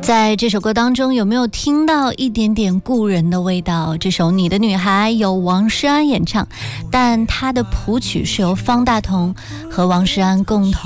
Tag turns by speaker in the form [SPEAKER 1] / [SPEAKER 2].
[SPEAKER 1] 在这首歌当中有没有听到一点点故人的味道？这首《你的女孩》由王诗安演唱，但她的谱曲是由方大同和王诗安共同